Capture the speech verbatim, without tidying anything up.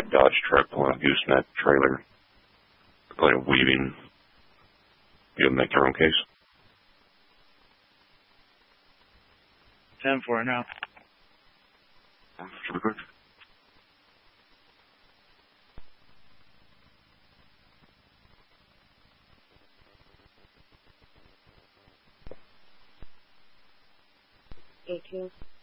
Dodge truck pulling a gooseneck trailer, plenty of weaving. You'll make your own case? ten for it now. Should be quick. eighteen.